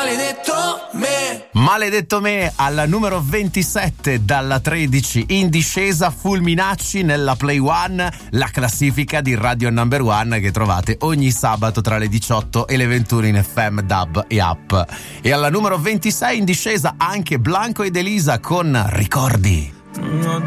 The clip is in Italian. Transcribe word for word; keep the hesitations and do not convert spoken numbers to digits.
Maledetto me. Maledetto me alla numero ventisette, dalla tredici in discesa Fulminacci nella Play One, la classifica di Radio Number One che trovate ogni sabato tra le diciotto e le ventuno in F M, D A B e app. E alla numero ventisei in discesa anche Blanco ed Elisa con Ricordi. Non ho